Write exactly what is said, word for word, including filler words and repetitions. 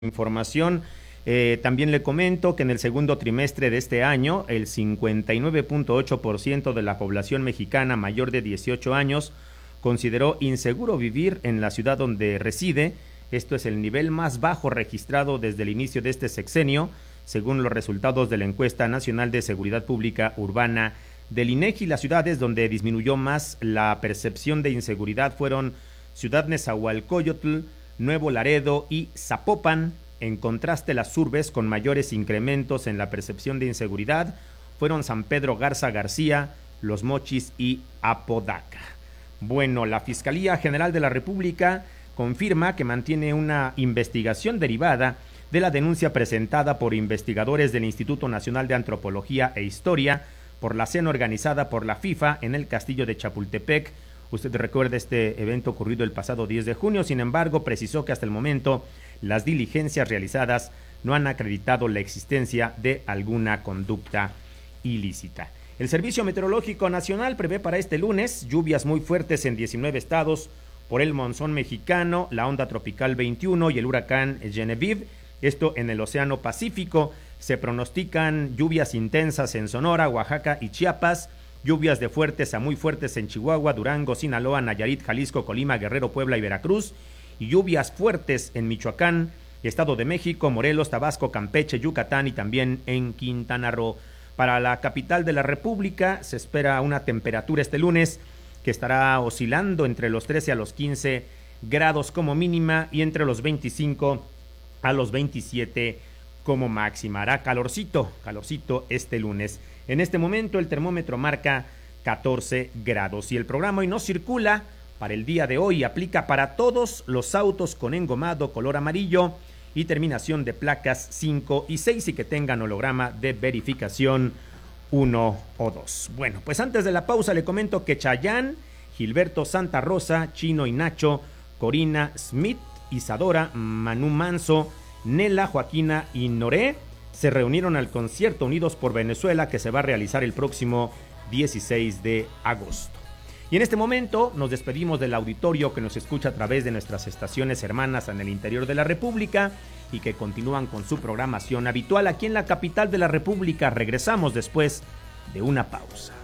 Información. Eh, también le comento que en el segundo trimestre de este año, el cincuenta y nueve punto ocho por ciento de la población mexicana mayor de dieciocho años consideró inseguro vivir en la ciudad donde reside. Esto es el nivel más bajo registrado desde el inicio de este sexenio, según los resultados de la encuesta nacional de seguridad pública urbana del INEGI. Las ciudades donde disminuyó más la percepción de inseguridad fueron Ciudad Nezahualcóyotl, Nuevo Laredo y Zapopan. En contraste, las urbes con mayores incrementos en la percepción de inseguridad fueron San Pedro Garza García, Los Mochis y Apodaca. Bueno, la Fiscalía General de la República confirma que mantiene una investigación derivada de la denuncia presentada por investigadores del Instituto Nacional de Antropología e Historia por la cena organizada por la FIFA en el Castillo de Chapultepec. Usted recuerda este evento ocurrido el pasado diez de junio, sin embargo, precisó que hasta el momento las diligencias realizadas no han acreditado la existencia de alguna conducta ilícita. El Servicio Meteorológico Nacional prevé para este lunes lluvias muy fuertes en diecinueve estados por el monzón mexicano, la onda tropical veintiuno y el huracán Genevieve. Esto en el Océano Pacífico. Se pronostican lluvias intensas en Sonora, Oaxaca y Chiapas. Lluvias de fuertes a muy fuertes en Chihuahua, Durango, Sinaloa, Nayarit, Jalisco, Colima, Guerrero, Puebla y Veracruz. Y lluvias fuertes en Michoacán, Estado de México, Morelos, Tabasco, Campeche, Yucatán y también en Quintana Roo. Para la capital de la República se espera una temperatura este lunes que estará oscilando entre los trece a los quince grados como mínima y entre los veinticinco a los veintisiete como máxima. Hará calorcito, calorcito este lunes. En este momento el termómetro marca catorce grados y el programa hoy no circula para el día de hoy. Aplica para todos los autos con engomado color amarillo y terminación de placas cinco y seis y que tengan holograma de verificación uno o dos. Bueno, pues antes de la pausa le comento que Chayanne, Gilberto Santa Rosa, Chino y Nacho, Corina Smith, Isadora, Manu Manso, Nela, Joaquina y Noré se reunieron al concierto Unidos por Venezuela que se va a realizar el próximo dieciséis de agosto. Y en este momento nos despedimos del auditorio que nos escucha a través de nuestras estaciones hermanas en el interior de la República y que continúan con su programación habitual aquí en la capital de la República. Regresamos después de una pausa.